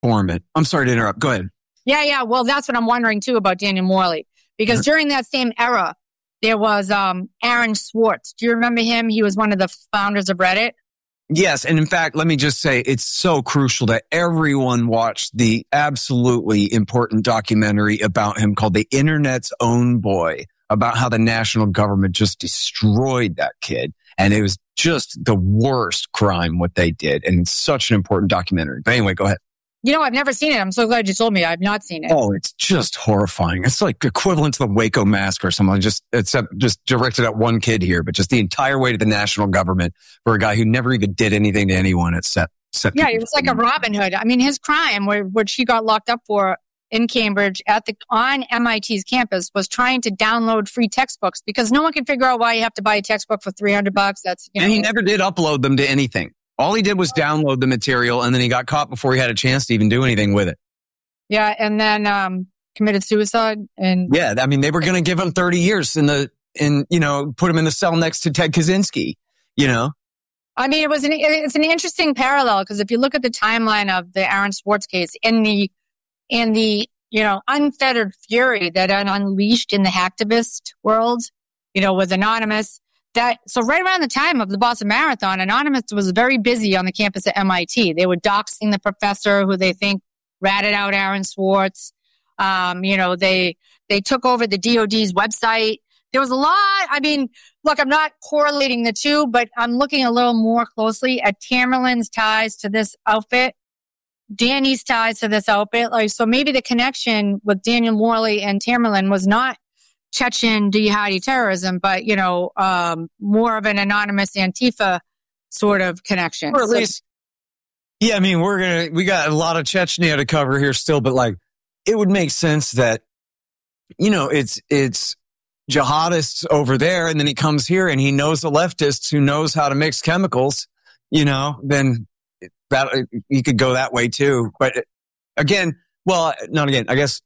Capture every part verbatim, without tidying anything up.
informant. I'm sorry to interrupt. Go ahead. Yeah, yeah. Well, that's what I'm wondering too about Daniel Morley. Because mm-hmm. during that same era, there was um, Aaron Swartz. Do you remember him? He was one of the founders of Reddit. Yes. And in fact, let me just say, it's so crucial that everyone watch the absolutely important documentary about him called The Internet's Own Boy, about how the national government just destroyed that kid. And it was just the worst crime what they did. And it's such an important documentary. But anyway, go ahead. You know, I've never seen it. I'm so glad you told me. I've not seen it. Oh, it's just horrifying. It's like equivalent to the Waco massacre or something. Just, except just directed at one kid here, but just the entire way to the national government for a guy who never even did anything to anyone except, except yeah, he was like a Robin Hood. I mean, his crime, which he got locked up for in Cambridge at the, on M I T's campus, was trying to download free textbooks because no one can figure out why you have to buy a textbook for three hundred bucks. That's, you know, and he never did upload them to anything. All he did was download the material, and then he got caught before he had a chance to even do anything with it. Yeah, and then um, committed suicide. And yeah, I mean, they were going to give him thirty years in the in you know put him in the cell next to Ted Kaczynski. You know, I mean, it was an it's an interesting parallel because if you look at the timeline of the Aaron Swartz case in the in the you know unfettered fury that unleashed in the hacktivist world, you know, was Anonymous. That so right around the time of the Boston Marathon, Anonymous was very busy on the campus at M I T. They were doxing the professor who they think ratted out Aaron Swartz. Um, you know, they they took over the D O D's website. There was a lot. I mean, look, I'm not correlating the two, but I'm looking a little more closely at Tamerlan's ties to this outfit, Danny's ties to this outfit. Like, so maybe the connection with Daniel Morley and Tamerlan was not Chechen jihadi terrorism, but, you know, um, more of an anonymous Antifa sort of connection. Or at so, least, yeah, I mean, we're going to, we got a lot of Chechnya to cover here still, but like, it would make sense that, you know, it's, it's jihadists over there. And then he comes here and he knows the leftists who knows how to mix chemicals, you know, then that, you could go that way too. But again, well, not again, I guess,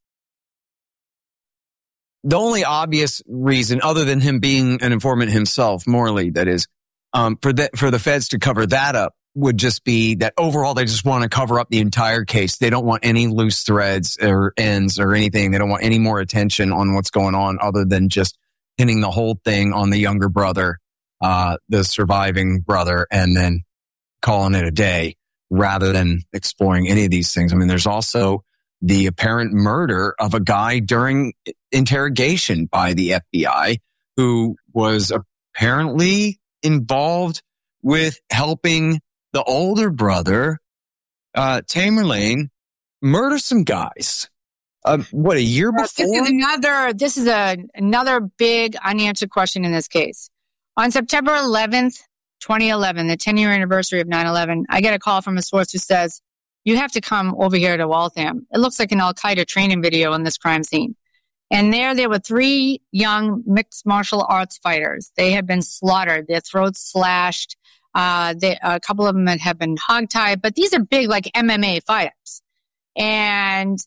the only obvious reason, other than him being an informant himself, Morley, that is, um, for the, for the feds to cover that up would just be that overall they just want to cover up the entire case. They don't want any loose threads or ends or anything. They don't want any more attention on what's going on other than just pinning the whole thing on the younger brother, uh, the surviving brother, and then calling it a day rather than exploring any of these things. I mean, there's also the apparent murder of a guy during interrogation by the F B I who was apparently involved with helping the older brother, uh, Tamerlan, murder some guys. Uh, what, a year before? This is another, this is a, another big unanswered question in this case. On September eleventh, twenty eleven, the ten-year anniversary of nine eleven, I get a call from a source who says, you have to come over here to Waltham. It looks like an Al-Qaeda training video on this crime scene. And there, there were three young mixed martial arts fighters. They had been slaughtered, their throats slashed. Uh, they, a couple of them had been hogtied, but these are big, like M M A fighters. And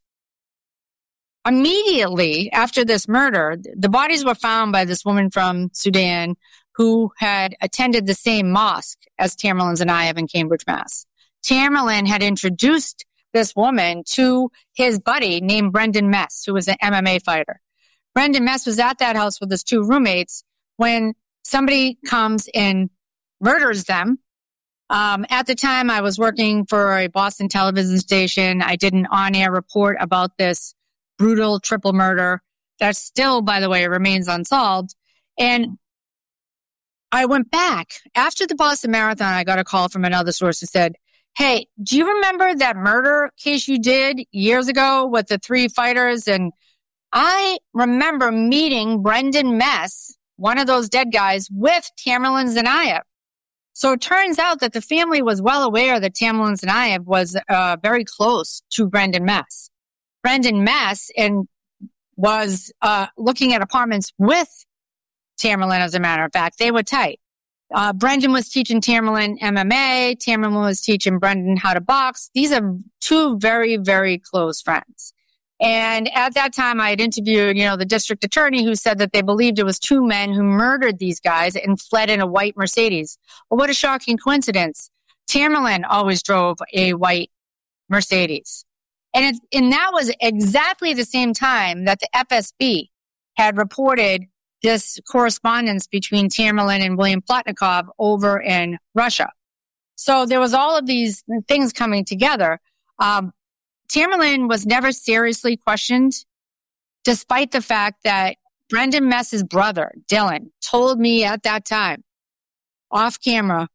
immediately after this murder, the bodies were found by this woman from Sudan who had attended the same mosque as Tamerlan Tsarnaev in Cambridge, Mass. Tamerlan had introduced this woman to his buddy named Brendan Mess, who was an M M A fighter. Brendan Mess was at that house with his two roommates when somebody comes and murders them. Um, at the time, I was working for a Boston television station. I did an on-air report about this brutal triple murder that still, by the way, remains unsolved. And I went back. After the Boston Marathon, I got a call from another source who said, hey, do you remember that murder case you did years ago with the three fighters? And I remember meeting Brendan Mess, one of those dead guys, with Tamerlan Tsarnaev. So it turns out that the family was well aware that Tamerlan Tsarnaev was uh, very close to Brendan Mess. Brendan Mess and was uh, looking at apartments with Tamerlan, as a matter of fact. They were tight. Uh, Brendan was teaching Tamerlan M M A. Tamerlan was teaching Brendan how to box. These are two very, very close friends. And at that time, I had interviewed, you know, the district attorney who said that they believed it was two men who murdered these guys and fled in a white Mercedes. Well, what a shocking coincidence. Tamerlan always drove a white Mercedes. And it, and that was exactly the same time that the F S B had reported this correspondence between Tamerlan and William Plotnikov over in Russia. So there was all of these things coming together. Um, Tamerlan was never seriously questioned, despite the fact that Brendan Mess's brother, Dylan, told me at that time, off camera,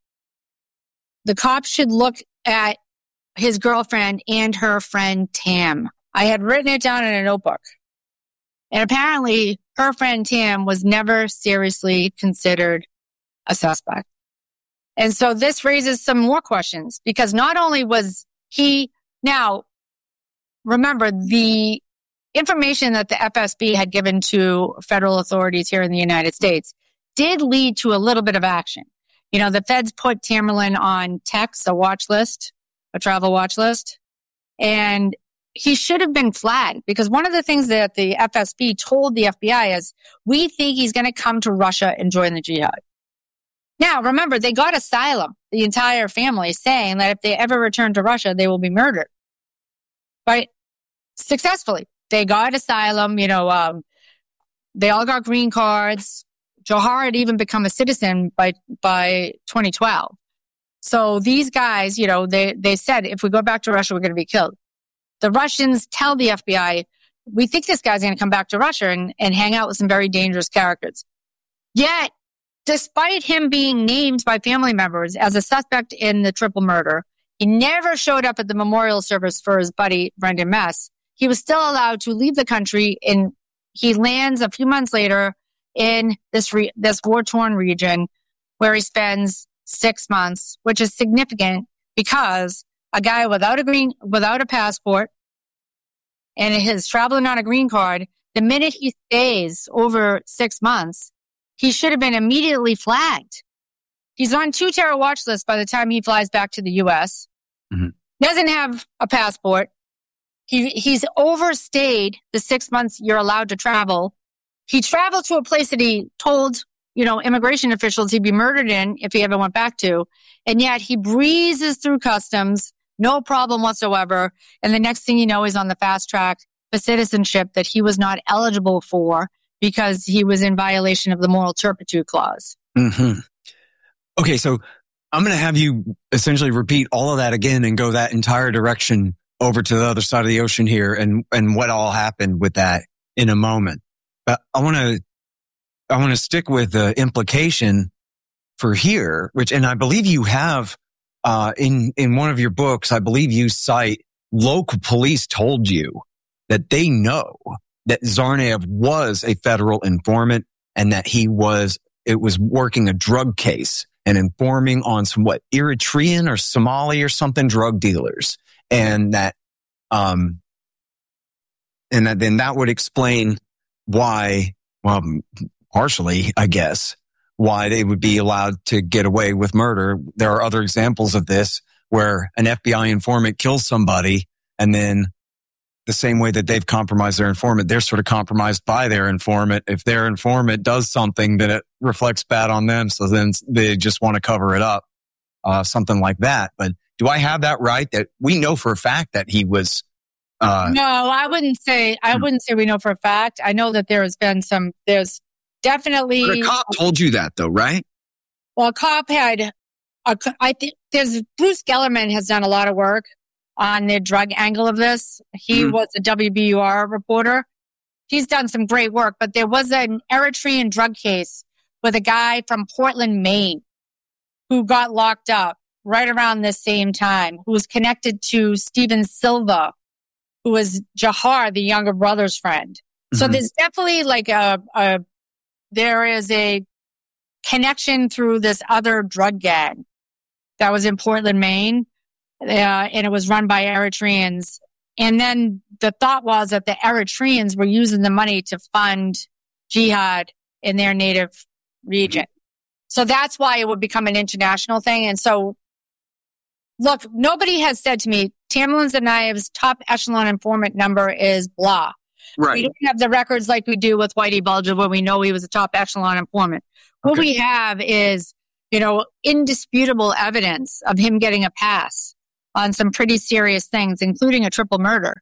the cops should look at his girlfriend and her friend Tam. I had written it down in a notebook. And apparently her friend Tam was never seriously considered a suspect. And so this raises some more questions, because not only was he, now remember, the information that the F S B had given to federal authorities here in the United States did lead to a little bit of action. You know, the feds put Tamerlan on Tex, a watch list, a travel watch list, and he should have been flagged, because one of the things that the F S B told the F B I is, we think he's going to come to Russia and join the jihad. Now, remember, they got asylum, the entire family, saying that if they ever return to Russia, they will be murdered. But successfully, they got asylum, you know, um, they all got green cards. Johar had even become a citizen by, by twenty twelve. So these guys, you know, they, they said, if we go back to Russia, we're going to be killed. The Russians tell the F B I, we think this guy's going to come back to Russia and, and hang out with some very dangerous characters. Yet, despite him being named by family members as a suspect in the triple murder, he never showed up at the memorial service for his buddy, Brendan Mess. He was still allowed to leave the country, and he lands a few months later in this re- this war-torn region where he spends six months, which is significant because a guy without a green, without a passport and is traveling on a green card, the minute he stays over six months, he should have been immediately flagged. He's on two terror watch lists by the time he flies back to the U S. Mm-hmm. Doesn't have a passport. He he's overstayed the six months you're allowed to travel. He traveled to a place that he told, you know, immigration officials he'd be murdered in if he ever went back to. And yet he breezes through customs, no problem whatsoever. And the next thing you know, he's on the fast track for citizenship that he was not eligible for because he was in violation of the moral turpitude clause. Mm-hmm. Okay, so I'm going to have you essentially repeat all of that again and go that entire direction over to the other side of the ocean here and, and what all happened with that in a moment. But I want to, I want to stick with the implication for here, which, and I believe you have, uh, in, in one of your books, I believe you cite local police told you that they know that Tsarnaev was a federal informant and that he was, it was working a drug case and informing on some, what, Eritrean or Somali or something drug dealers. And that, um, and that then that would explain why, well, partially, I guess, why they would be allowed to get away with murder. There are other examples of this where an F B I informant kills somebody and then the same way that they've compromised their informant, they're sort of compromised by their informant. If their informant does something, then it reflects bad on them. So then they just want to cover it up, uh, something like that. But do I have that right? That we know for a fact that he was, uh, no, I wouldn't say, I wouldn't say we know for a fact. I know that there has been some, there's definitely. But a cop told you that though, right? Well, a cop had, a, I think there's, Bruce Gellerman has done a lot of work on the drug angle of this. He mm-hmm. was a W B U R reporter. He's done some great work, but there was an Eritrean drug case with a guy from Portland, Maine, who got locked up right around the same time, who was connected to Steven Silva, who was Johar, the younger brother's friend. Mm-hmm. So there's definitely like a, a, there is a connection through this other drug gang that was in Portland, Maine. Uh, and it was run by Eritreans. And then the thought was that the Eritreans were using the money to fund jihad in their native region. So that's why it would become an international thing. And so, look, nobody has said to me, Tamerlan Tsarnaev's top echelon informant number is blah. Right. We don't have the records like we do with Whitey Bulger where we know he was a top echelon informant. What okay. we have is, you know, indisputable evidence of him getting a pass on some pretty serious things, including a triple murder.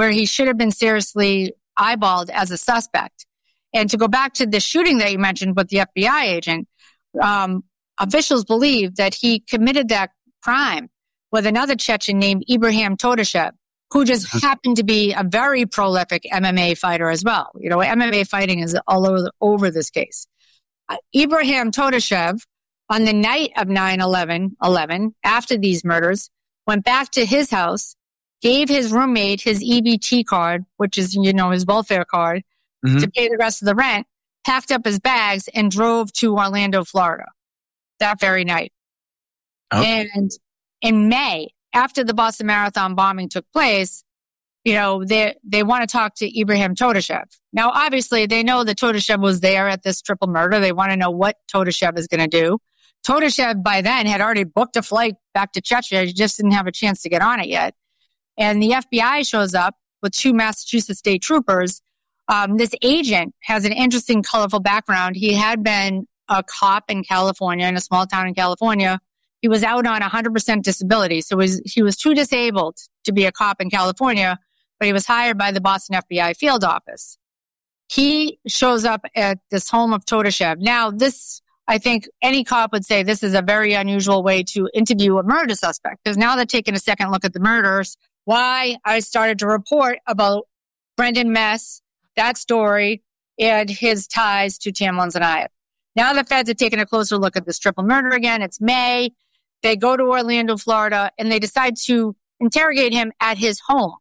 where he should have been seriously eyeballed as a suspect. And to go back to the shooting that you mentioned with the F B I agent, um, officials believe that he committed that crime with another Chechen named Ibrahim Todashev, who just happened to be a very prolific M M A fighter as well. You know, M M A fighting is all over, over this case. Uh, Ibrahim Todashev, on the night of nine eleven eleven, after these murders, went back to his house, gave his roommate his E B T card, which is, you know, his welfare card, mm-hmm. to pay the rest of the rent, packed up his bags, and drove to Orlando, Florida that very night. Okay. And in May, after the Boston Marathon bombing took place, you know, they they want to talk to Ibrahim Todashev. Now, obviously, they know that Todashev was there at this triple murder. They want to know what Todashev is going to do. Todashev, by then, had already booked a flight back to Chechnya. He just didn't have a chance to get on it yet. And the F B I shows up with two Massachusetts state troopers. Um, this agent has an interesting, colorful background. He had been a cop in California, in a small town in California. He was out on one hundred percent disability. So he was, he was too disabled to be a cop in California, but he was hired by the Boston F B I field office. He shows up at this home of Todashev. Now, this, I think any cop would say this is a very unusual way to interview a murder suspect, because now they're taking a second look at the murders. Why I started to report about Brendan Mess, that story, and his ties to Tamerlan Tsarnaev. Now the feds are taking a closer look at this triple murder again. It's May. They go to Orlando, Florida, and they decide to interrogate him at his home.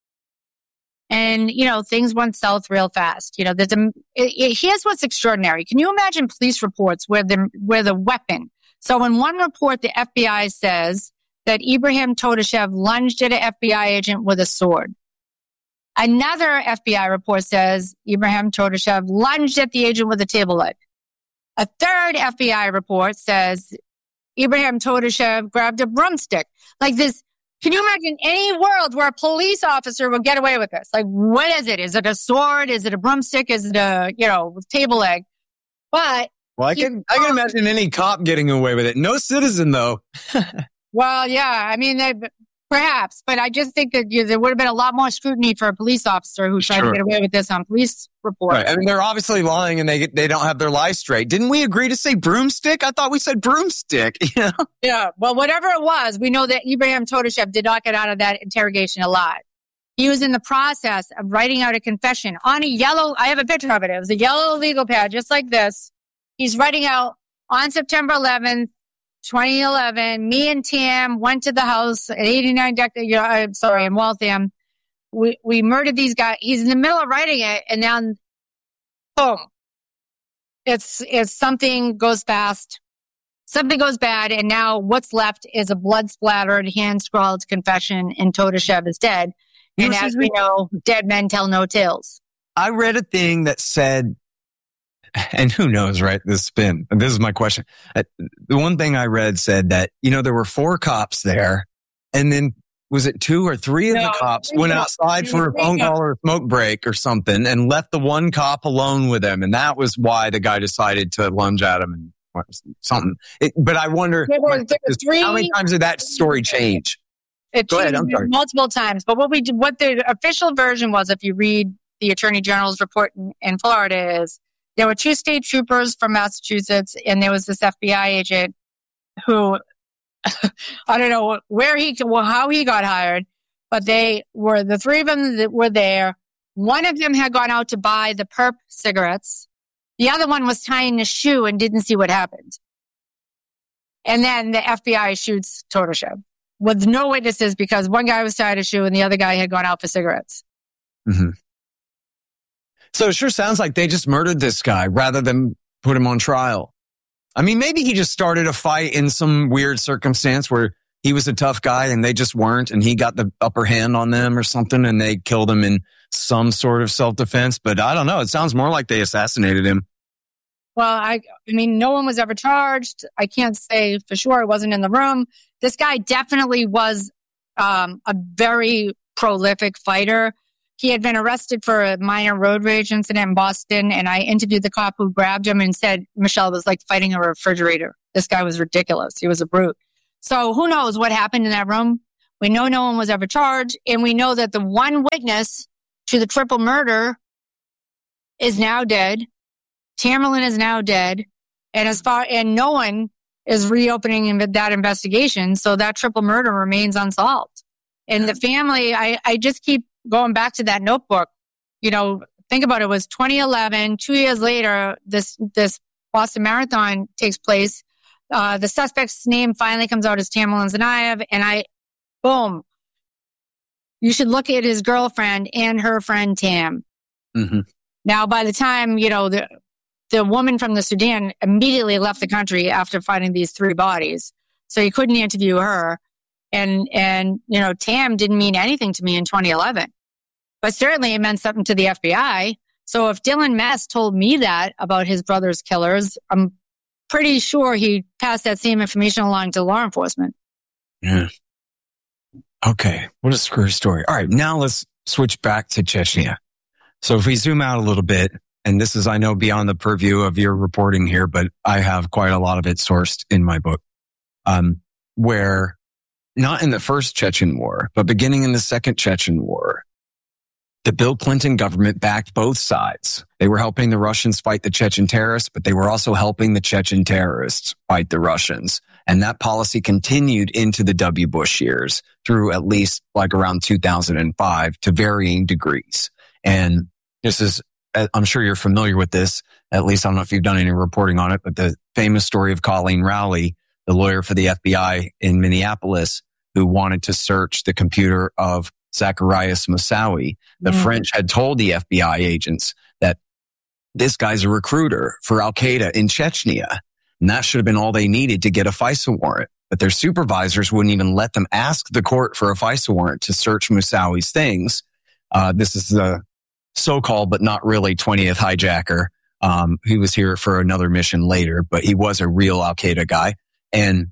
And, you know, things went south real fast. You know, there's a, it, it, here's what's extraordinary. Can you imagine police reports where the, where the weapon? So in one report, the F B I says that Ibrahim Todashev lunged at an F B I agent with a sword. Another F B I report says Ibrahim Todashev lunged at the agent with a table leg. A third F B I report says Ibrahim Todashev grabbed a broomstick. Like this, can you imagine any world where a police officer would get away with this? Like, what is it? Is it a sword? Is it a broomstick? Is it a, you know, table leg? But well, I can I can imagine any cop getting away with it. No citizen, though. Well, yeah, I mean, they, perhaps, but I just think that you know, there would have been a lot more scrutiny for a police officer who tried sure. to get away with this on police reports. Right. I mean, they're obviously lying and they they don't have their lies straight. Didn't we agree to say broomstick? I thought we said broomstick. You know? Yeah. Well, whatever it was, we know that Ibrahim Todashev did not get out of that interrogation alive. He was in the process of writing out a confession on a yellow. I have a picture of it. It was a yellow legal pad, just like this. He's writing out on September eleventh. twenty eleven, me and Tam went to the house at eighty-nine Deck, you know, I'm sorry, in Waltham. We, we murdered these guys. He's in the middle of writing it, and then, boom. It's, it's something goes fast. Something goes bad, and now what's left is a blood-splattered, hand-scrawled confession, and Todashev is dead. And as we know, dead men tell no tales. I read a thing that said, and who knows, right? This spin. This is my question. Uh, the one thing I read said that, you know, there were four cops there, and then was it two or three of no, the cops went outside for a phone call or a smoke break or something and left the one cop alone with him. And that was why the guy decided to lunge at him and something. It, but I wonder, there were, there were three, how many times did that story change? It Go ahead, I'm sorry. Multiple times. But what we did, what the official version was, if you read the Attorney General's report in, in Florida, is there were two state troopers from Massachusetts, and there was this F B I agent who, I don't know where he, well, how he got hired, but they were, the three of them that were there. One of them had gone out to buy the perp cigarettes. The other one was tying a shoe and didn't see what happened. And then the F B I shoots Todashev with no witnesses because one guy was tying a shoe and the other guy had gone out for cigarettes. Mm-hmm. So it sure sounds like they just murdered this guy rather than put him on trial. I mean, maybe he just started a fight in some weird circumstance where he was a tough guy and they just weren't, and he got the upper hand on them or something, and they killed him in some sort of self-defense. But I don't know. It sounds more like they assassinated him. Well, I, I mean, no one was ever charged. I can't say for sure. I wasn't in the room. This guy definitely was um, a very prolific fighter. He had been arrested for a minor road rage incident in Boston, and I interviewed the cop who grabbed him and said, Michelle, was like fighting a refrigerator. This guy was ridiculous. He was a brute. So who knows what happened in that room? We know no one was ever charged. And we know that the one witness to the triple murder is now dead. Tamerlan is now dead. And as far, and no one is reopening that investigation. So that triple murder remains unsolved. And the family, I, I just keep going back to that notebook. You know, think about it, it was twenty eleven. Two years later, this, this Boston Marathon takes place. Uh, the suspect's name finally comes out as Tamerlan Tsarnaev. And I, boom, you should look at his girlfriend and her friend Tam. Mm-hmm. Now, by the time, you know, the, the woman from the Sudan immediately left the country after finding these three bodies. So you couldn't interview her. And, and, you know, Tam didn't mean anything to me in twenty eleven, but certainly it meant something to the F B I. So if Dylan Mess told me that about his brother's killers, I'm pretty sure he passed that same information along to law enforcement. Yeah. Okay. What a screwy story. All right. Now let's switch back to Chechnya. So if we zoom out a little bit, and this is, I know, beyond the purview of your reporting here, but I have quite a lot of it sourced in my book, um, where not in the first Chechen war, but beginning in the second Chechen war, the Bill Clinton government backed both sides. They were helping the Russians fight the Chechen terrorists, but they were also helping the Chechen terrorists fight the Russians. And that policy continued into the W. Bush years through at least like around two thousand five to varying degrees. And this is, I'm sure you're familiar with this. At least I don't know if you've done any reporting on it, but the famous story of Colleen Rowley, the lawyer for the F B I in Minneapolis, who wanted to search the computer of Zacarias Moussaoui. The mm. French had told the F B I agents that this guy's a recruiter for Al-Qaeda in Chechnya. And that should have been all they needed to get a FISA warrant. But their supervisors wouldn't even let them ask the court for a FISA warrant to search Moussaui's things. Uh, this is the so-called, but not really, twentieth hijacker. Um, he was here for another mission later, but he was a real Al-Qaeda guy. And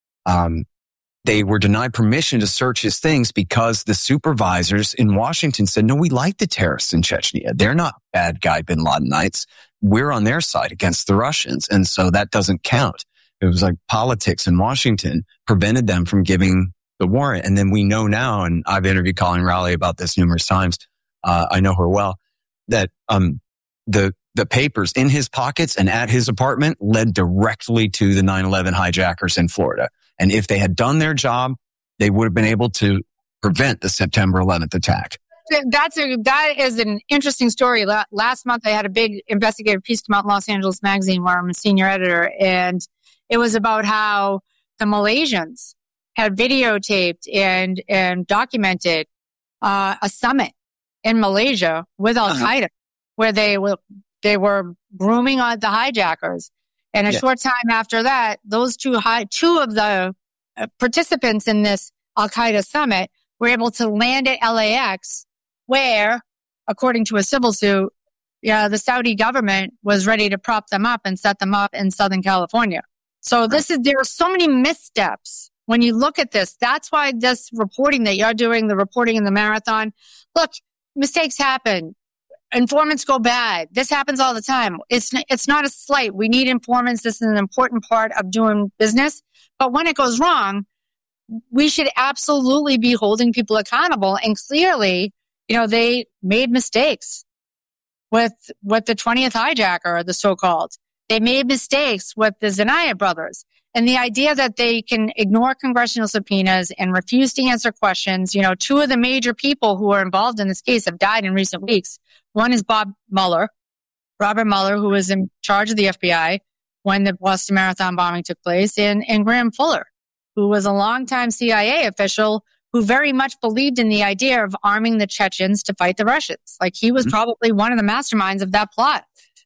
um, they were denied permission to search his things because the supervisors in Washington said, no, we like the terrorists in Chechnya. They're not bad guy bin Ladenites. We're on their side against the Russians. And so that doesn't count. It was like politics in Washington prevented them from giving the warrant. And then we know now, and I've interviewed Colleen Rowley about this numerous times. Uh, I know her well, that um, the the papers in his pockets and at his apartment led directly to the nine eleven hijackers in Florida. And if they had done their job, they would have been able to prevent the September eleventh attack. That's a, that is an interesting story. Last month, I had a big investigative piece come out in Los Angeles Magazine where I'm a senior editor. And it was about how the Malaysians had videotaped and, and documented uh, a summit in Malaysia with Al-Qaeda, uh-huh. where they were, they were grooming on the hijackers. And a yeah. short time after that, those two high, two of the participants in this Al-Qaeda summit were able to land at L A X, where, according to a civil suit, yeah, the Saudi government was ready to prop them up and set them up in Southern California. So this is, there are so many missteps when you look at this. That's why this reporting that you're doing, the reporting in the marathon, look, mistakes happen. Informants go bad. This happens all the time. It's, it's not a slight. We need informants. This is an important part of doing business. But when it goes wrong, we should absolutely be holding people accountable. And clearly, you know, they made mistakes with, with the twentieth hijacker, the so-called. They made mistakes with the Tsarnaev brothers. And the idea that they can ignore congressional subpoenas and refuse to answer questions, you know, two of the major people who are involved in this case have died in recent weeks. One is Bob Mueller, Robert Mueller, who was in charge of the F B I when the Boston Marathon bombing took place, and, and Graham Fuller, who was a longtime C I A official who very much believed in the idea of arming the Chechens to fight the Russians. Like, he was mm-hmm. probably one of the masterminds of that plot.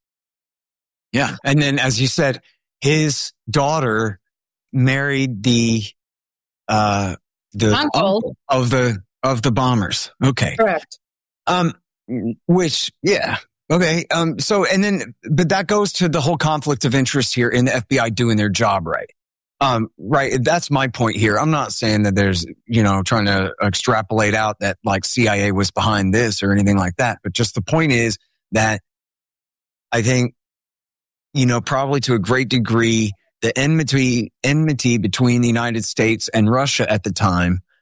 Yeah. And then, as you said, his daughter married the, uh, the uncle of the, of the bombers. Okay. Correct. Um, which, yeah. Okay. Um, so, and then, but that goes to the whole conflict of interest here in the F B I doing their job right. Um, right. That's my point here. I'm not saying that there's, you know, trying to extrapolate out that like C I A was behind this or anything like that. But just the point is that I think, you know, probably to a great degree, the enmity, enmity between the United States and Russia at the time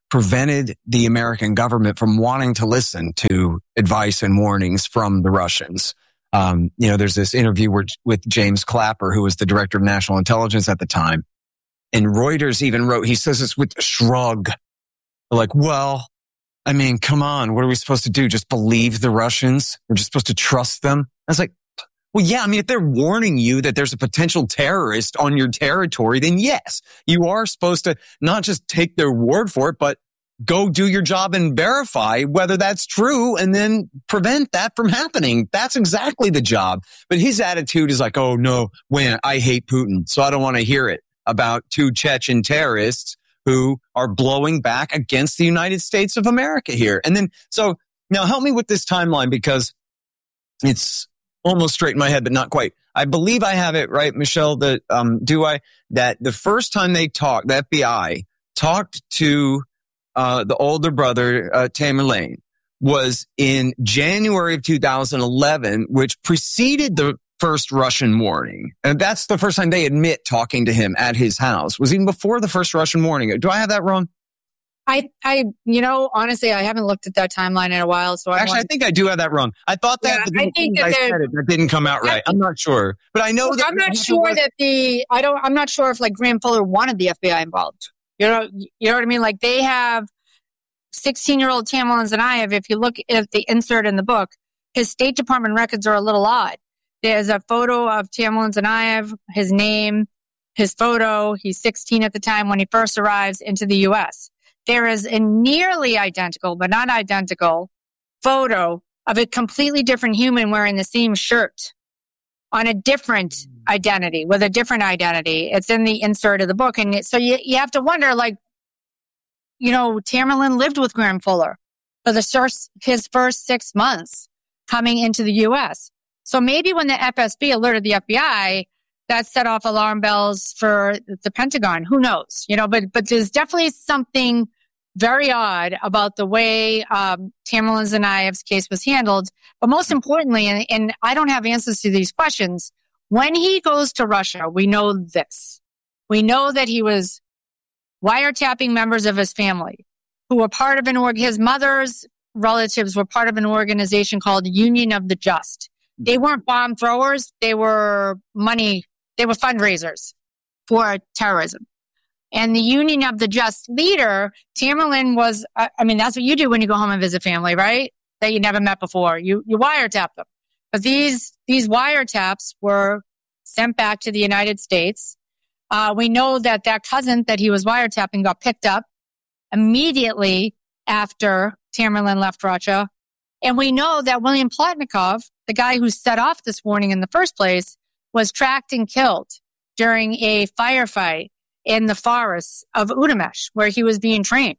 prevented the American government from wanting to listen to advice and warnings from the Russians. Um, you know, there's this interview with, with James Clapper, who was the director of national intelligence at the time. And Reuters even wrote, he says this with a shrug. Like, well, I mean, come on. What are we supposed to do? Just believe the Russians? We're just supposed to trust them? I was like, well, yeah, I mean, if they're warning you that there's a potential terrorist on your territory, then yes, you are supposed to not just take their word for it, but go do your job and verify whether that's true and then prevent that from happening. That's exactly the job. But his attitude is like, oh, no, when I hate Putin, so I don't want to hear it about two Chechen terrorists who are blowing back against the United States of America here. And then, so now help me with this timeline because it's almost straight in my head, but not quite. I believe I have it right, Michelle, that, um, do I, that the first time they talked, the F B I talked to, uh, the older brother, uh, Tamerlane, was in January of two thousand eleven, which preceded the first Russian warning. And that's the first time they admit talking to him at his house. Was even before the first Russian warning. Do I have that wrong? I, I, you know, honestly, I haven't looked at that timeline in a while. So I actually, want I think I do have that wrong. I thought that, yeah, but I think that, I said it, that didn't come out right. I'm not sure, but I know well, that I'm not sure that the I don't. I'm not sure if like Graham Fuller wanted the F B I involved. You know, you know what I mean? Like they have sixteen-year-old Tamerlan Tsarnaev. If you look at the insert in the book, his State Department records are a little odd. There's a photo of Tamerlan Tsarnaev, his name, his photo. He's sixteen at the time when he first arrives into the U S. There is a nearly identical, but not identical, photo of a completely different human wearing the same shirt on a different identity, with a different identity. It's in the insert of the book. And it, so you, you have to wonder, like, you know, Tamerlan lived with Graham Fuller for the first, his first six months coming into the U S. So maybe when the F S B alerted the F B I, that set off alarm bells for the Pentagon. Who knows? You know, but but there's definitely something very odd about the way um, Tamerlan Tsarnaev's case was handled. But most importantly, and, and I don't have answers to these questions, when he goes to Russia, we know this. We know that he was wiretapping members of his family who were part of an org. His mother's relatives were part of an organization called Union of the Just. They weren't bomb throwers. They were money. They were fundraisers for terrorism. And the Union of the Just leader, Tamerlan was, I mean, that's what you do when you go home and visit family, right? That you never met before. You, you wiretap them. But these, these wiretaps were sent back to the United States. Uh, we know that that cousin that he was wiretapping got picked up immediately after Tamerlan left Russia. And we know that William Plotnikov, the guy who set off this warning in the first place, was tracked and killed during a firefight in the forests of Utymesh, where he was being trained.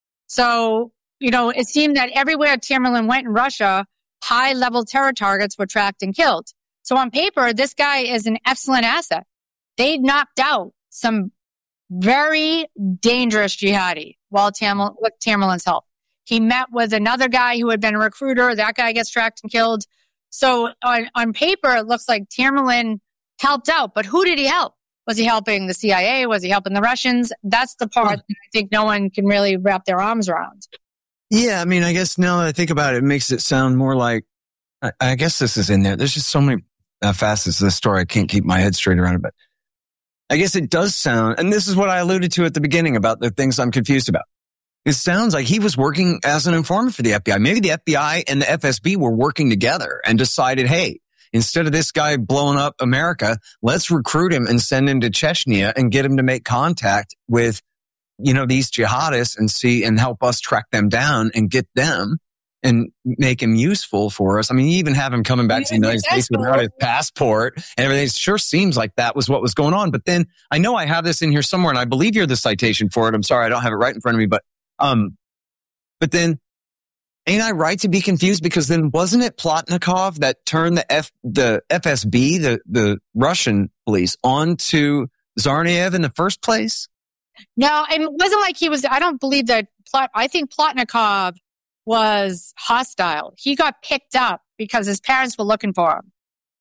So, you know, it seemed that everywhere Tamerlan went in Russia, high-level terror targets were tracked and killed. So on paper, this guy is an excellent asset. They knocked out some very dangerous jihadi while Tamer, with Tamerlan's help. He met with another guy who had been a recruiter. That guy gets tracked and killed. So on, on paper, it looks like Tamerlan helped out. But who did he help? Was he helping the C I A? Was he helping the Russians? That's the part that I think no one can really wrap their arms around. Yeah, I mean, I guess now that I think about it, it makes it sound more like, I, I guess this is in there. There's just so many uh, facets of this story. I can't keep my head straight around it. But I guess it does sound, and this is what I alluded to at the beginning about the things I'm confused about. It sounds like he was working as an informant for the F B I. Maybe the F B I and the F S B were working together and decided, hey, instead of this guy blowing up America, let's recruit him and send him to Chechnya and get him to make contact with, you know, these jihadists and see and help us track them down and get them and make him useful for us. I mean, you even have him coming back to the United States without his passport and everything. It sure seems like that was what was going on. But then I know I have this in here somewhere and I believe you're the citation for it. I'm sorry, I don't have it right in front of me, but, um, but then ain't I right to be confused? Because then wasn't it Plotnikov that turned the F, the F S B, the, the Russian police, onto Tsarnaev in the first place? No, it wasn't like he was, I don't believe that Plot, I think Plotnikov was hostile. He got picked up because his parents were looking for him.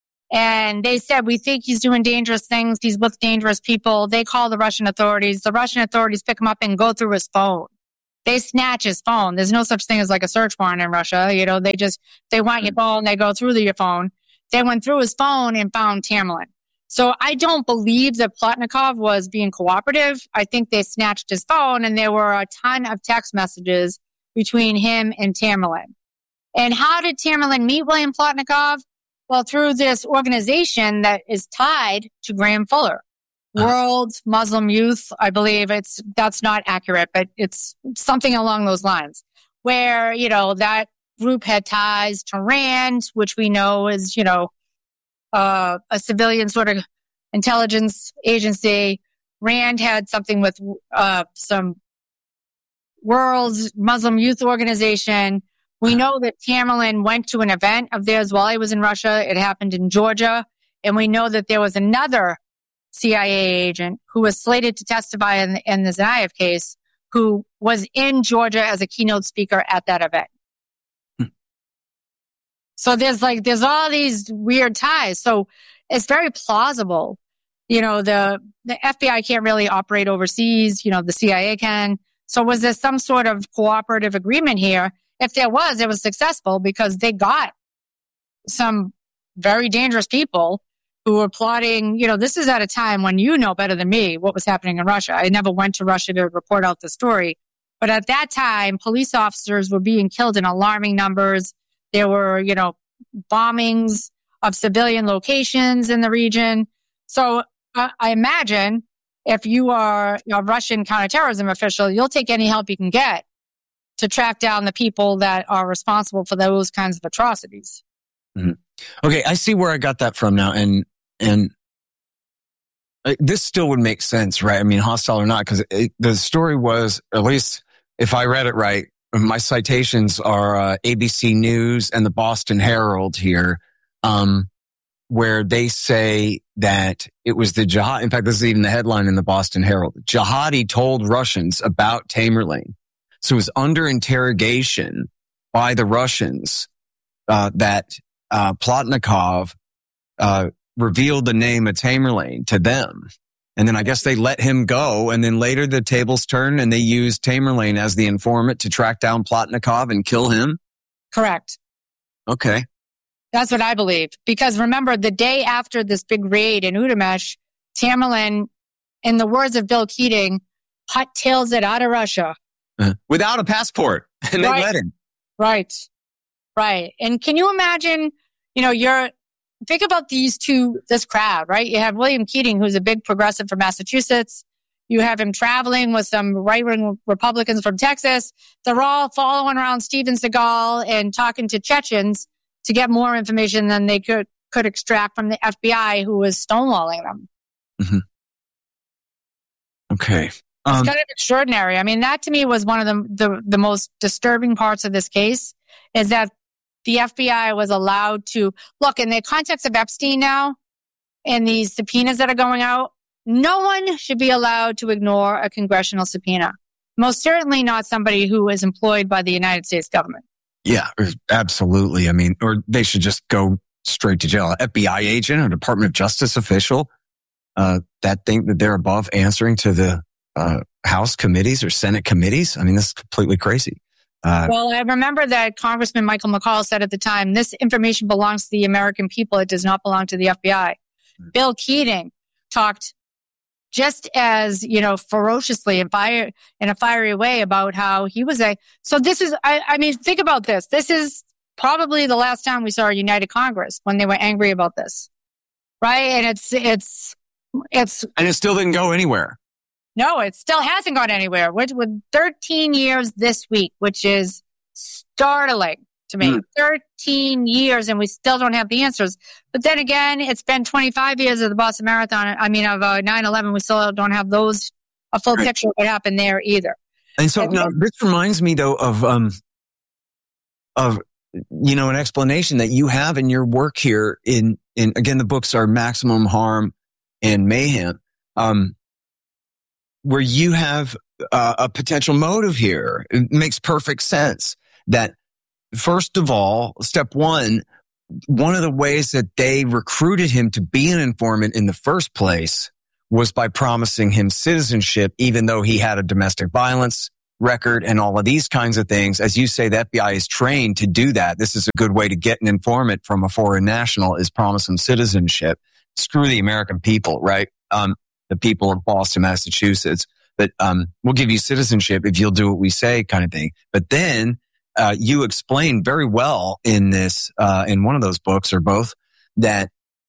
And they said, we think he's doing dangerous things. He's with dangerous people. They call the Russian authorities. The Russian authorities pick him up and go through his phone they snatch his phone. There's no such thing as like a search warrant in Russia. You know, they just, they want your phone, they go through your phone. They went through his phone and found Tamerlan. So I don't believe that Plotnikov was being cooperative. I think they snatched his phone, and there were a ton of text messages between him and Tamerlan. And how did Tamerlan meet William Plotnikov? Well, through this organization that is tied to Graham Fuller. World Muslim Youth, I believe it's, that's not accurate, but it's something along those lines where, you know, that group had ties to RAND, which we know is, you know, uh, a civilian sort of intelligence agency. RAND had something with, uh, some World Muslim Youth Organization. We know that Tamerlan went to an event of theirs while he was in Russia. It happened in Georgia. And we know that there was another C I A agent who was slated to testify in, in the Tsarnaev case, who was in Georgia as a keynote speaker at that event. Hmm. So there's like, there's all these weird ties. So it's very plausible. You know, the, the F B I can't really operate overseas. You know, the C I A can. So was there some sort of cooperative agreement here? If there was, it was successful because they got some very dangerous people who were plotting. You know, this is at a time when you know better than me what was happening in Russia. I never went to Russia to report out the story. But at that time, police officers were being killed in alarming numbers. There were, you know, bombings of civilian locations in the region. So uh, I imagine if you are a Russian counterterrorism official, you'll take any help you can get to track down the people that are responsible for those kinds of atrocities. Mm-hmm. Okay, I see where I got that from now. And and this still would make sense, right? I mean, hostile or not, because the story was, at least if I read it right, my citations are uh, A B C News and the Boston Herald here, um, where they say that it was the jihad. In fact, this is even the headline in the Boston Herald. Jihadi told Russians about Tamerlan. So it was under interrogation by the Russians uh, that uh, Plotnikov uh, revealed the name of Tamerlan to them. And then I guess they let him go. And then later the tables turned and they used Tamerlan as the informant to track down Plotnikov and kill him? Correct. Okay. That's what I believe. Because remember, the day after this big raid in Utymesh, Tamerlan, in the words of Bill Keating, hot tails it out of Russia. Uh, without a passport. And right. They let him. Right. Right. And can you imagine, you know, you're, think about these two, this crowd, right? You have William Keating, who's a big progressive from Massachusetts. You have him traveling with some right-wing Republicans from Texas. They're all following around Steven Seagal and talking to Chechens to get more information than they could, could extract from the F B I, who was stonewalling them. Mm-hmm. Okay. Um, it's kind of extraordinary. I mean, that to me was one of the, the, the most disturbing parts of this case, is that the F B I was allowed to look in the context of Epstein now and these subpoenas that are going out. No one should be allowed to ignore a congressional subpoena. Most certainly not somebody who is employed by the United States government. Yeah, absolutely. I mean, or they should just go straight to jail. An F B I agent or Department of Justice official uh, that think that they're above answering to the uh, House committees or Senate committees. I mean, that's completely crazy. Uh, well, I remember that Congressman Michael McCall said at the time, this information belongs to the American people. It does not belong to the F B I. Mm-hmm. Bill Keating talked just as, you know, ferociously and fire in a fiery way about how he was a, so this is, I, I mean, think about this. This is probably the last time we saw a united Congress when they were angry about this. Right. And it's, it's, it's, and it still didn't go anywhere. No, it still hasn't gone anywhere. With, with thirteen years this week, which is startling to me. Mm. thirteen years and we still don't have the answers. But then again, it's been twenty-five years of the Boston Marathon. I mean, of uh, nine eleven, we still don't have those, a full right. picture of what happened there either. And so now this reminds me though of, um, of, you know, an explanation that you have in your work here in, in, again, the books are Maximum Harm and Mayhem. Um, where you have uh, a potential motive here. It makes perfect sense that, first of all, step one, one of the ways that they recruited him to be an informant in the first place was by promising him citizenship, even though he had a domestic violence record and all of these kinds of things. As you say, the F B I is trained to do that. This is a good way to get an informant from a foreign national, is promise them citizenship. Screw the American people, right? Um, the people of Boston, Massachusetts. But um, we'll give you citizenship if you'll do what we say, kind of thing. But then uh, you explain very well in this, uh, in one of those books or both, that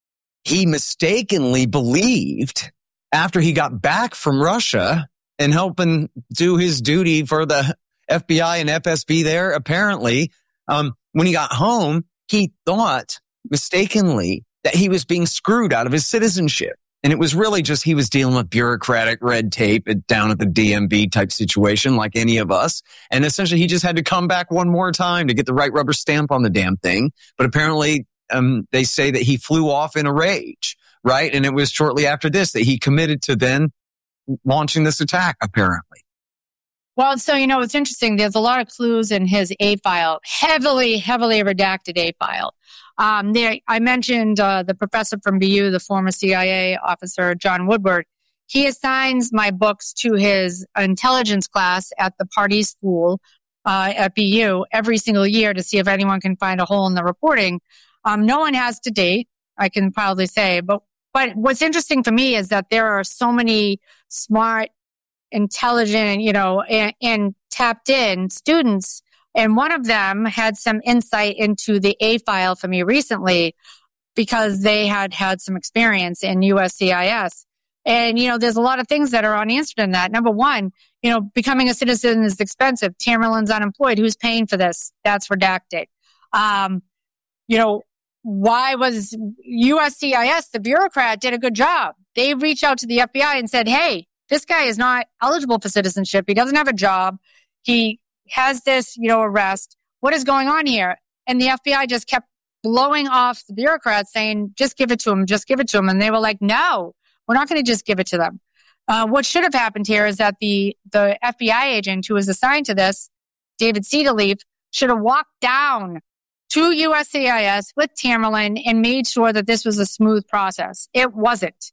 he mistakenly believed after he got back from Russia and helping do his duty for the F B I and F S B there, apparently, um, when he got home, he thought mistakenly that he was being screwed out of his citizenship. And it was really just he was dealing with bureaucratic red tape down at the D M V type situation like any of us. And essentially he just had to come back one more time to get the right rubber stamp on the damn thing. But apparently um, they say that he flew off in a rage, right? And it was shortly after this that he committed to then launching this attack, apparently. Well, so, you know, it's interesting. There's a lot of clues in his A file, heavily, heavily redacted A file. Um, there, I mentioned uh, the professor from B U, the former C I A officer, John Woodward. He assigns my books to his intelligence class at the Pardee School uh, at B U every single year to see if anyone can find a hole in the reporting. Um, no one has to date, I can proudly say. But, but what's interesting for me is that there are so many smart, intelligent, you know, and, and tapped in students. And one of them had some insight into the A file for me recently because they had had some experience in U S C I S. And, you know, there's a lot of things that are unanswered in that. Number one, you know, becoming a citizen is expensive. Tamerlane's unemployed. Who's paying for this? That's redacted. Um, you know, why was U S C I S, the bureaucrat, did a good job. They reached out to the F B I and said, hey, this guy is not eligible for citizenship. He doesn't have a job. He has this, you know, arrest. What is going on here? And the F B I just kept blowing off the bureaucrats saying, just give it to him, just give it to him. And they were like, no, we're not going to just give it to them. Uh, what should have happened here is that the, the F B I agent who was assigned to this, David Cedarleaf, should have walked down to U S C I S with Tamerlan and made sure that this was a smooth process. It wasn't.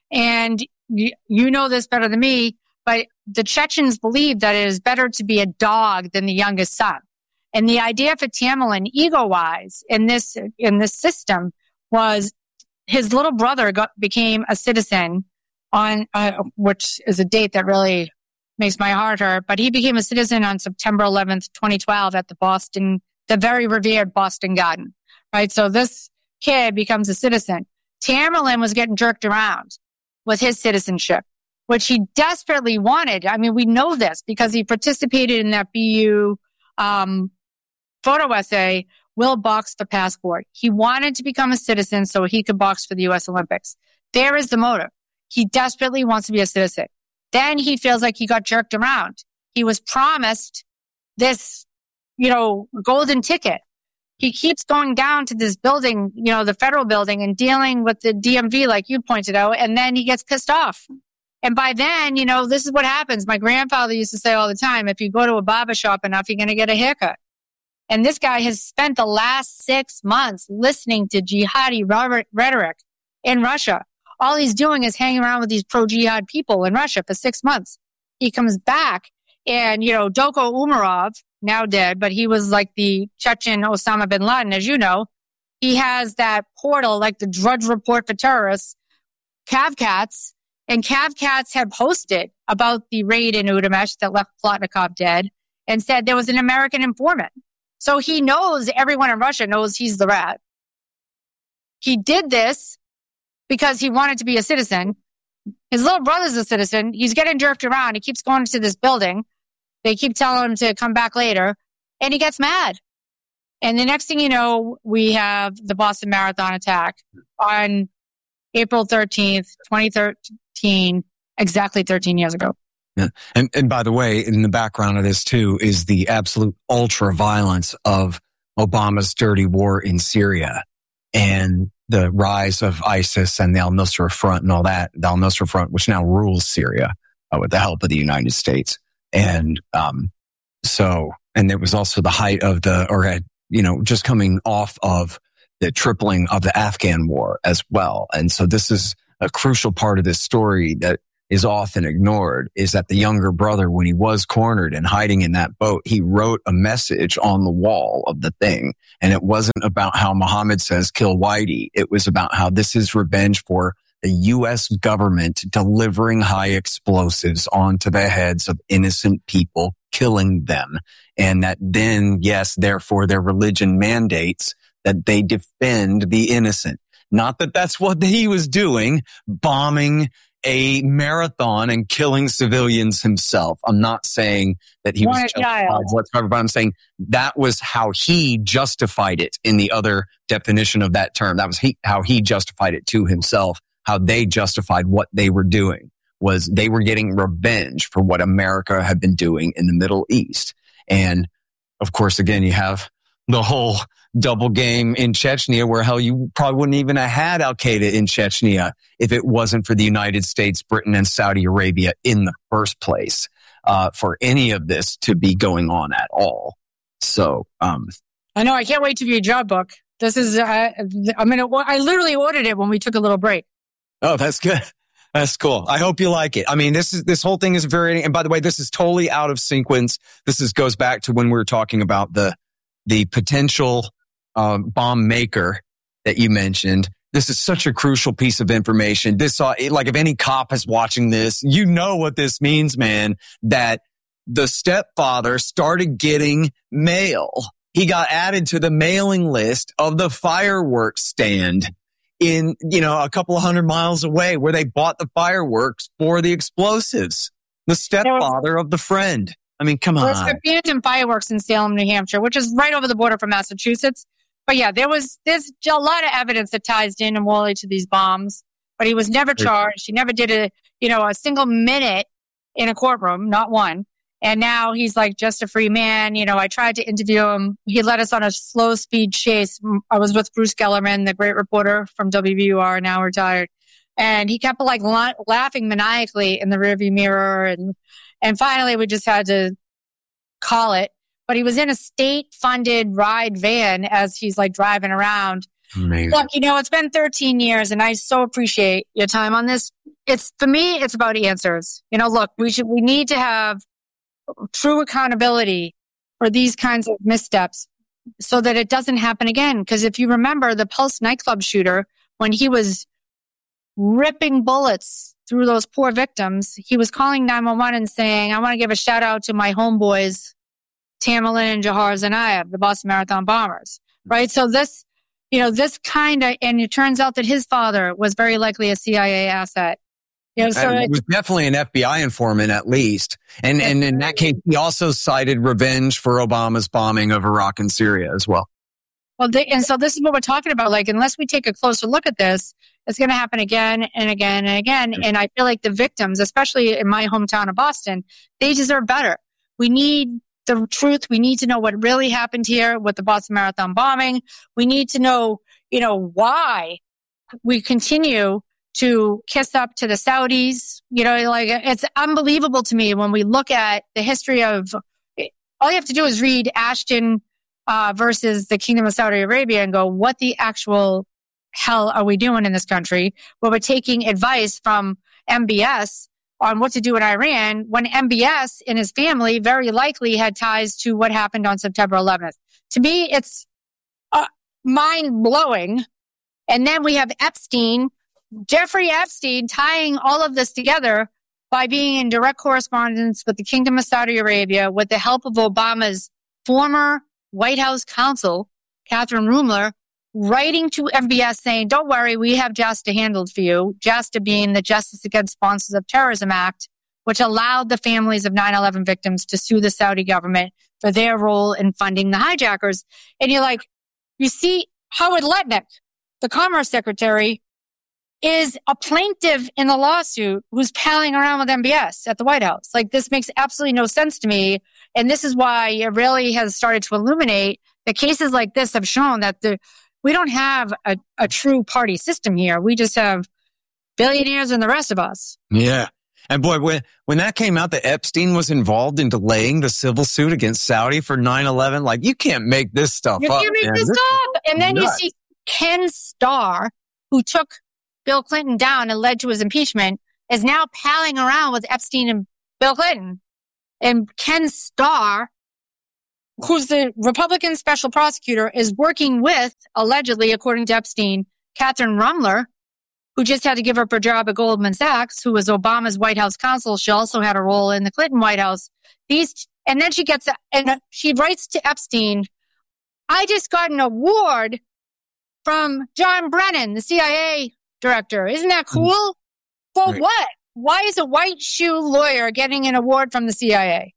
And you, you know this better than me, but the Chechens believe that it is better to be a dog than the youngest son. And the idea for Tamerlan, ego-wise, in this in this system, was his little brother got, became a citizen on, uh, which is a date that really makes my heart hurt. But he became a citizen on September eleventh, twenty twelve, at the Boston, the very revered Boston Garden. Right, so this kid becomes a citizen. Tamerlan was getting jerked around with his citizenship, which he desperately wanted. I mean, we know this because he participated in that B U um, photo essay, Will Box the Passport. He wanted to become a citizen so he could box for the U S Olympics. There is the motive. He desperately wants to be a citizen. Then he feels like he got jerked around. He was promised this, you know, golden ticket. He keeps going down to this building, you know, the federal building, and dealing with the D M V, like you pointed out, and then he gets pissed off. And by then, you know, this is what happens. My grandfather used to say all the time, if you go to a barber shop enough, you're going to get a haircut. And this guy has spent the last six months listening to jihadi rhetoric in Russia. All he's doing is hanging around with these pro-jihad people in Russia for six months. He comes back and, you know, Doko Umarov, now dead, but he was like the Chechen Osama bin Laden, as you know. He has that portal, like the Drudge Report for Terrorists, Cavcats. And Cavcats had posted about the raid in Udamesh that left Plotnikov dead and said there was an American informant. So he knows, everyone in Russia knows he's the rat. He did this because he wanted to be a citizen. His little brother's a citizen. He's getting jerked around. He keeps going to this building. They keep telling him to come back later, and he gets mad. And the next thing you know, we have the Boston Marathon attack on April thirteenth, twenty thirteen, exactly thirteen years ago. Yeah. And, and by the way, in the background of this too is the absolute ultra violence of Obama's dirty war in Syria and the rise of ISIS and the Al-Nusra Front and all that. The Al-Nusra Front, which now rules Syria uh, with the help of the United States. And, um, so, and there was also the height of the, or had, you know, just coming off of the tripling of the Afghan war as well. And so this is a crucial part of this story that is often ignored is that the younger brother, when he was cornered and hiding in that boat, he wrote a message on the wall of the thing. And it wasn't about how Muhammad says, kill Whitey. It was about how this is revenge for the U S government delivering high explosives onto the heads of innocent people, killing them. And that then, yes, therefore their religion mandates that they defend the innocent. Not that that's what he was doing, bombing a marathon and killing civilians himself. I'm not saying that he was justified whatsoever, but I'm saying that was how he justified it in the other definition of that term. That was he, how he justified it to himself. How they justified what they were doing was they were getting revenge for what America had been doing in the Middle East. And of course, again, you have the whole double game in Chechnya where hell, you probably wouldn't even have had Al-Qaeda in Chechnya if it wasn't for the United States, Britain, and Saudi Arabia in the first place, uh, for any of this to be going on at all. So, um, I know, I can't wait to read your book. This is, uh, I mean, I literally ordered it when we took a little break. Oh, that's good. That's cool. I hope you like it. I mean, this is, this whole thing is very, and by the way, this is totally out of sequence. This is, goes back to when we were talking about the, the potential, um, bomb maker that you mentioned. This is such a crucial piece of information. This, uh, like if any cop is watching this, you know what this means, man, that the stepfather started getting mail. He got added to the mailing list of the fireworks stand in, you know, a couple of hundred miles away where they bought the fireworks for the explosives. The stepfather of the friend. I mean, come on. There's abandoned fireworks in Salem, New Hampshire, which is right over the border from Massachusetts. But yeah, there was, there's a lot of evidence that ties Dan and Wally to these bombs, but he was never charged. He never did a, you know, a single minute in a courtroom, not one. And now he's like just a free man. You know, I tried to interview him. He led us on a slow speed chase. I was with Bruce Gellerman, the great reporter from W B U R, now retired. And he kept like la- laughing maniacally in the rearview mirror. And, and finally we just had to call it. But he was in a state funded ride van as he's like driving around. Amazing. Look, you know, it's been thirteen years and I so appreciate your time on this. It's, for me, it's about answers. You know, look, we should, we need to have true accountability for these kinds of missteps so that it doesn't happen again. Because if you remember the Pulse nightclub shooter, when he was ripping bullets through those poor victims, he was calling nine one one and saying, I want to give a shout out to my homeboys, Tamerlan and Jahar Tsarnaev, the Boston Marathon bombers, right? So this, you know, this kind of, and it turns out that his father was very likely a C I A asset. You know, so it was definitely an F B I informant, at least. And and in that case, he also cited revenge for Obama's bombing of Iraq and Syria as well. Well, they, and so this is what we're talking about. Like, unless we take a closer look at this, it's going to happen again and again and again. And I feel like the victims, especially in my hometown of Boston, they deserve better. We need the truth. We need to know what really happened here with the Boston Marathon bombing. We need to know, you know, why we continue to kiss up to the Saudis. You know, like it's unbelievable to me when we look at the history of, all you have to do is read Ashton uh, versus the Kingdom of Saudi Arabia and go, what the actual hell are we doing in this country? Where we're taking advice from M B S on what to do in Iran when M B S and his family very likely had ties to what happened on September eleventh. To me, it's uh, mind blowing. And then we have Epstein, Jeffrey Epstein, tying all of this together by being in direct correspondence with the Kingdom of Saudi Arabia with the help of Obama's former White House counsel, Catherine Rumler, writing to M B S saying, don't worry, we have JASTA handled for you. JASTA being the Justice Against Sponsors of Terrorism Act, which allowed the families of nine eleven victims to sue the Saudi government for their role in funding the hijackers. And you're like, you see, Howard Letnick, the Commerce Secretary, is a plaintiff in the lawsuit who's palling around with M B S at the White House. Like, this makes absolutely no sense to me. And this is why it really has started to illuminate that cases like this have shown that the we don't have a, a true party system here. We just have billionaires and the rest of us. Yeah. And boy, when, when that came out that Epstein was involved in delaying the civil suit against Saudi for nine eleven, like, you can't make this stuff you up. You can't make man. this, this up. And then nuts. you see Ken Starr, who took Bill Clinton down and led to his impeachment, is now palling around with Epstein and Bill Clinton. And Ken Starr, who's the Republican special prosecutor, is working with, allegedly, according to Epstein, Catherine Rumler, who just had to give up her job at Goldman Sachs, who was Obama's White House counsel. She also had a role in the Clinton White House. These, and then she gets, and she writes to Epstein, I just got an award from John Brennan, the C I A director. Isn't that cool? For right. what? Why is a white shoe lawyer getting an award from the C I A?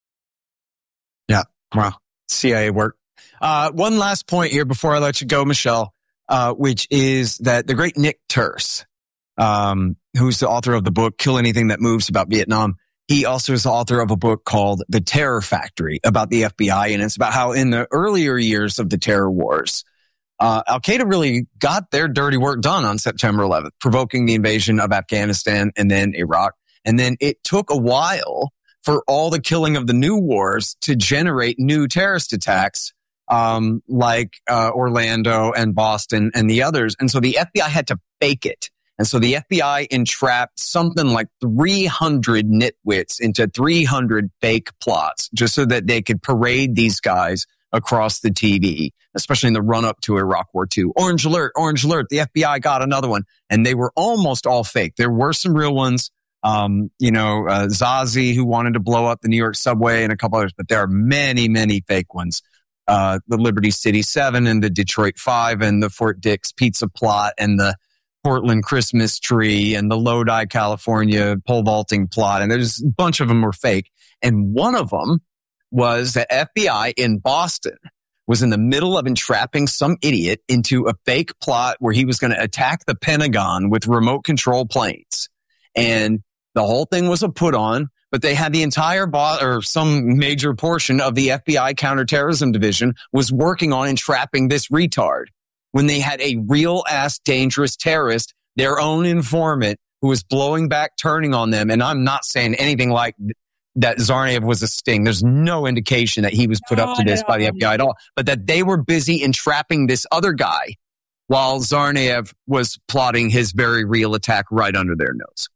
Yeah. Wow. C I A work. Uh, one last point here before I let you go, Michelle. Uh, which is that the great Nick Turse, um, who's the author of the book Kill Anything That Moves about Vietnam, he also is the author of a book called The Terror Factory about the F B I, and it's about how in the earlier years of the terror wars, uh, Al-Qaeda really got their dirty work done on September eleventh, provoking the invasion of Afghanistan and then Iraq. And then it took a while for all the killing of the new wars to generate new terrorist attacks, um, like, uh, Orlando and Boston and the others. And so the F B I had to fake it. And so the F B I entrapped something like three hundred nitwits into three hundred fake plots just so that they could parade these guys across the T V, especially in the run up to Iraq War Two. Orange alert, orange alert. The F B I got another one. And they were almost all fake. There were some real ones. Um, you know, uh, Zazi, who wanted to blow up the New York subway, and a couple others, but there are many, many fake ones. Uh, the Liberty City Seven and the Detroit Five and the Fort Dix pizza plot and the Portland Christmas tree and the Lodi, California pole vaulting plot. And there's a bunch of them were fake. And one of them was the F B I in Boston was in the middle of entrapping some idiot into a fake plot where he was going to attack the Pentagon with remote control planes. And the whole thing was a put on, but they had the entire bo- or some major portion of the F B I counterterrorism division was working on entrapping this retard when they had a real ass dangerous terrorist, their own informant, who was blowing back, turning on them. And I'm not saying anything like that Tsarnaev was a sting. There's no indication that he was put up to this by the F B I at all, but that they were busy entrapping this other guy while Tsarnaev was plotting his very real attack right under their nose.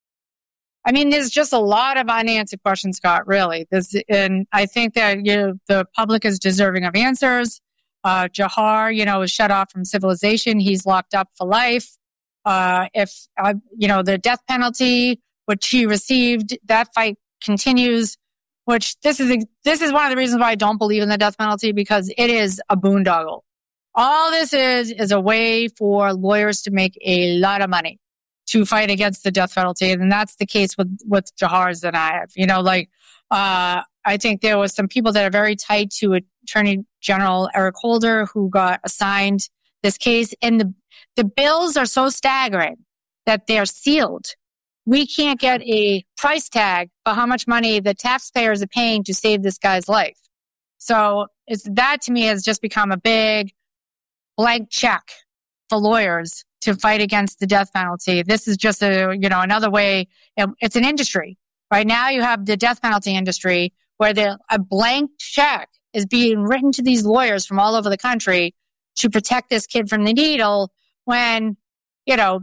I mean, there's just a lot of unanswered questions, Scott, really. This, and I think that, you know, the public is deserving of answers. Uh, Jahar, you know, was shut off from civilization. He's locked up for life. Uh, if, uh, you know, the death penalty, which he received, that fight continues, which this is, this is one of the reasons why I don't believe in the death penalty, because it is a boondoggle. All this is, is a way for lawyers to make a lot of money to fight against the death penalty. And that's the case with, with Jahar Tsarnaev. You know, like, uh, I think there was some people that are very tied to Attorney General Eric Holder who got assigned this case. And the, the bills are so staggering that they're sealed. We can't get a price tag for how much money the taxpayers are paying to save this guy's life. So it's, that to me has just become a big blank check for lawyers to fight against the death penalty. This is just a, you know, another way. It's an industry. Right now you have the death penalty industry where the, a blank check is being written to these lawyers from all over the country to protect this kid from the needle when, you know,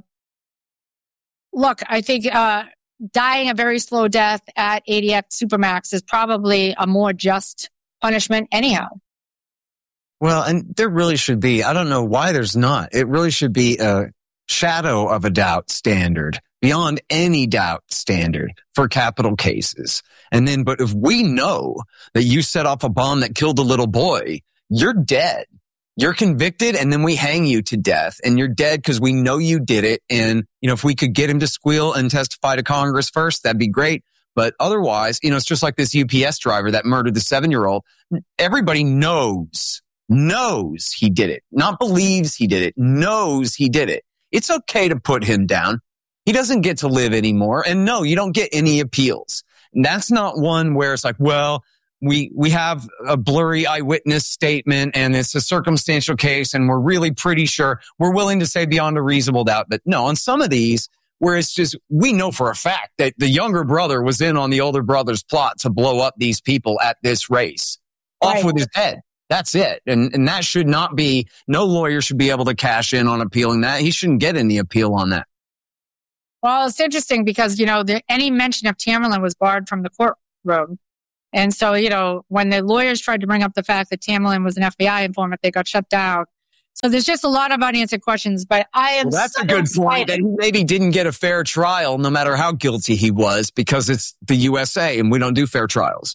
look, I think, uh, dying a very slow death at A D X Supermax is probably a more just punishment anyhow. Well, and there really should be, I don't know why there's not. It really should be a shadow of a doubt standard, beyond any doubt standard for capital cases. And then, but if we know that you set off a bomb that killed a little boy, you're dead. You're convicted, and then we hang you to death, and you're dead because we know you did it. And, you know, if we could get him to squeal and testify to Congress first, that'd be great. But otherwise, you know, it's just like this U P S driver that murdered the seven-year-old. Everybody knows. knows he did it, not believes he did it, knows he did it. It's okay to put him down. He doesn't get to live anymore. And no, you don't get any appeals. And that's not one where it's like, well, we, we have a blurry eyewitness statement and it's a circumstantial case and we're really pretty sure we're willing to say beyond a reasonable doubt. But no, on some of these where it's just, we know for a fact that the younger brother was in on the older brother's plot to blow up these people at this race, off Right. with his head. That's it. And and that should not be, no lawyer should be able to cash in on appealing that. He shouldn't get any appeal on that. Well, it's interesting because, you know, the, any mention of Tamerlan was barred from the courtroom. And so, you know, when the lawyers tried to bring up the fact that Tamerlan was an F B I informant, they got shut down. So there's just a lot of unanswered questions, but I am well, that's so a good excited. point. That he maybe didn't get a fair trial, no matter how guilty he was, because it's the U S A and we don't do fair trials.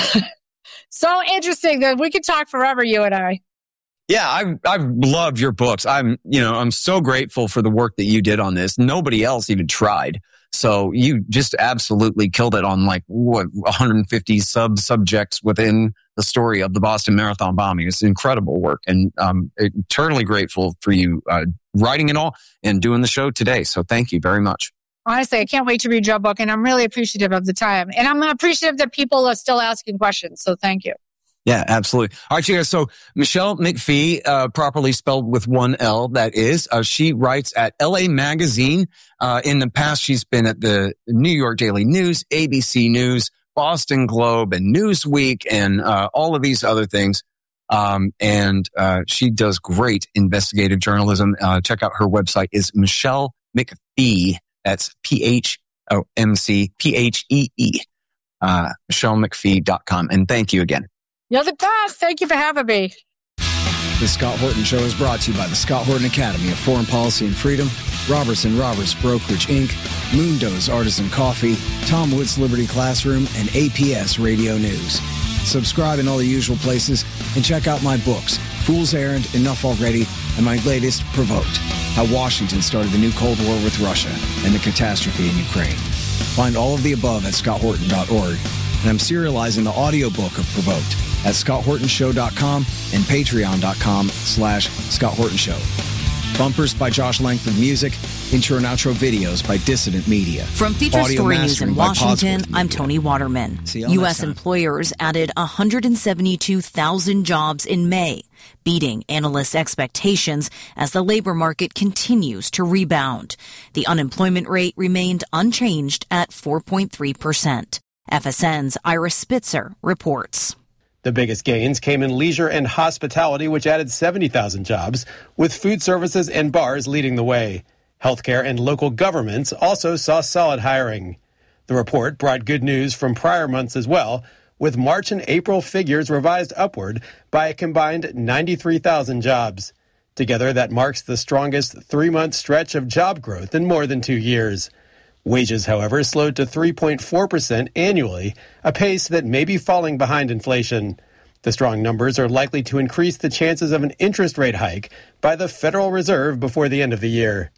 So interesting that we could talk forever, you and I. Yeah, I I love your books. I'm, you know, I'm so grateful for the work that you did on this. Nobody else even tried. So you just absolutely killed it on like what one hundred fifty sub subjects within the story of the Boston Marathon bombing. It's incredible work, and I'm eternally grateful for you uh, writing it all and doing the show today. So thank you very much. Honestly, I can't wait to read your book, and I'm really appreciative of the time. And I'm appreciative that people are still asking questions. So thank you. Yeah, absolutely. All right, you guys. So Michelle McPhee, uh, properly spelled with one L, that is, uh, she writes at L A Magazine. Uh, in the past, she's been at the New York Daily News, A B C News, Boston Globe, and Newsweek, and uh, all of these other things. Um, and uh, she does great investigative journalism. Uh, check out her website is Michelle McPhee. That's P H O M C P H E E. Uh, Michelle McPhee dot com. And thank you again. You're the best. Thank you for having me. The Scott Horton Show is brought to you by the Scott Horton Academy of Foreign Policy and Freedom, Robertson Roberts Brokerage Incorporated, Moondo's Artisan Coffee, Tom Woods Liberty Classroom, and A P S Radio News. Subscribe in all the usual places and check out my books, Fool's Errand, Enough Already, and my latest, Provoked, How Washington Started the New Cold War with Russia and the Catastrophe in Ukraine. Find all of the above at scott horton dot org, and I'm serializing the audiobook of Provoked at scott horton show dot com and patreon dot com slash Scott Horton Show. Bumpers by Josh Langford Music, intro and outro videos by Dissident Media. From Feature Audio Story News in Washington, I'm Media. Tony Waterman. U S employers added one hundred seventy-two thousand jobs in May, beating analysts' expectations as the labor market continues to rebound. The unemployment rate remained unchanged at four point three percent. F S N's Ira Spitzer reports. The biggest gains came in leisure and hospitality, which added seventy thousand jobs, with food services and bars leading the way. Healthcare and local governments also saw solid hiring. The report brought good news from prior months as well, with March and April figures revised upward by a combined ninety-three thousand jobs. Together, that marks the strongest three-month stretch of job growth in more than two years. Wages, however, slowed to three point four percent annually, a pace that may be falling behind inflation. The strong numbers are likely to increase the chances of an interest rate hike by the Federal Reserve before the end of the year.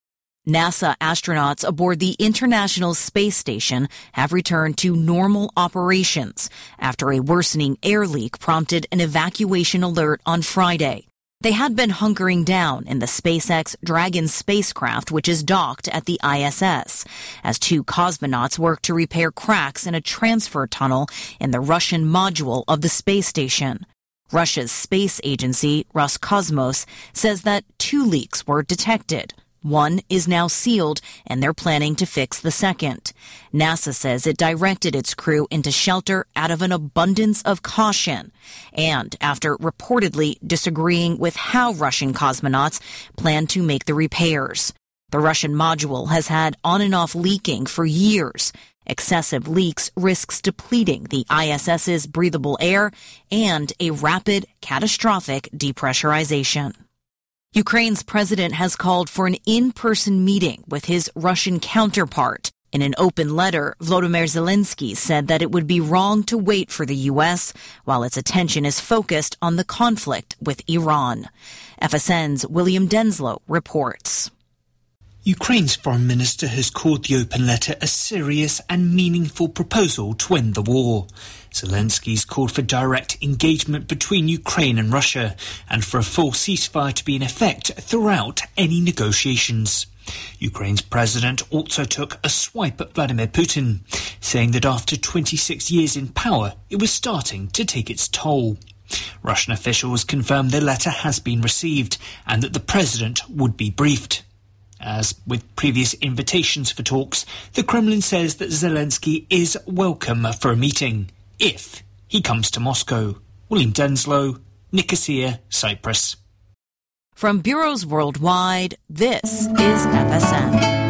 NASA astronauts aboard the International Space Station have returned to normal operations after a worsening air leak prompted an evacuation alert on Friday. They had been hunkering down in the SpaceX Dragon spacecraft, which is docked at the I S S, as two cosmonauts work to repair cracks in a transfer tunnel in the Russian module of the space station. Russia's space agency, Roscosmos, says that two leaks were detected. One is now sealed, and they're planning to fix the second. NASA says it directed its crew into shelter out of an abundance of caution, and after reportedly disagreeing with how Russian cosmonauts plan to make the repairs. The Russian module has had on-and-off leaking for years. Excessive leaks risks depleting the ISS's breathable air and a rapid, catastrophic depressurization. Ukraine's president has called for an in-person meeting with his Russian counterpart. In an open letter, Volodymyr Zelensky said that it would be wrong to wait for the U S while its attention is focused on the conflict with Iran. F S N's William Denslow reports. Ukraine's foreign minister has called the open letter a serious and meaningful proposal to end the war. Zelensky's called for direct engagement between Ukraine and Russia and for a full ceasefire to be in effect throughout any negotiations. Ukraine's president also took a swipe at Vladimir Putin, saying that after twenty-six years in power, it was starting to take its toll. Russian officials confirmed the letter has been received and that the president would be briefed. As with previous invitations for talks, the Kremlin says that Zelensky is welcome for a meeting, if he comes to Moscow. William Denslow, Nicosia, Cyprus. From bureaus worldwide, this is F S N.